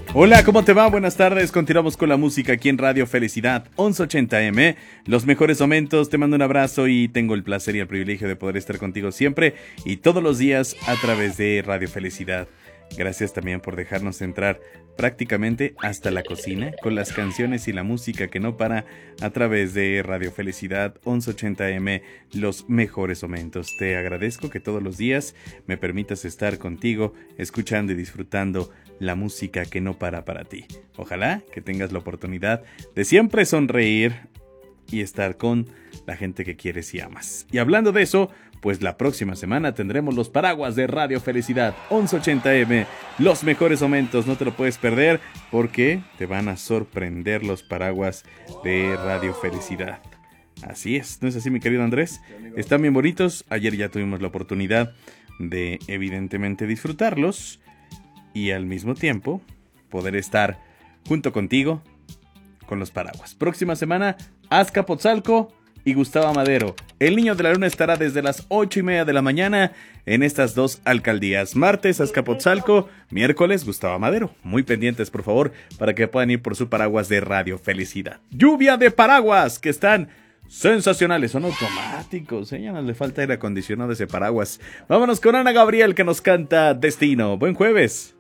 Hola, ¿cómo te va? Buenas tardes. Continuamos con la música aquí en Radio Felicidad 1180M. Los mejores momentos. Te mando un abrazo y tengo el placer y el privilegio de poder estar contigo siempre y todos los días a través de Radio Felicidad. Gracias también por dejarnos entrar prácticamente hasta la cocina con las canciones y la música que no para a través de Radio Felicidad 1180M, los mejores momentos. Te agradezco que todos los días me permitas estar contigo, escuchando y disfrutando la música que no para ti. Ojalá que tengas la oportunidad de siempre sonreír y estar con la gente que quieres y amas. Y hablando de eso, pues la próxima semana tendremos los paraguas de Radio Felicidad 1180M, los mejores momentos, no te lo puedes perder porque te van a sorprender los paraguas de Radio Felicidad. Así es, ¿no es así, mi querido Andrés? Están bien bonitos, ayer ya tuvimos la oportunidad de evidentemente disfrutarlos y al mismo tiempo poder estar junto contigo con los paraguas. Próxima semana, Azcapotzalco y Gustavo Madero. El Niño de la Luna estará desde las 8:30 de la mañana en estas dos alcaldías. Martes, Azcapotzalco, miércoles, Gustavo Madero. Muy pendientes, por favor, para que puedan ir por su paraguas de Radio Felicidad. Lluvia de paraguas que están sensacionales, son automáticos, ya no le falta aire acondicionado a ese paraguas. Vámonos con Ana Gabriel que nos canta Destino. Buen jueves.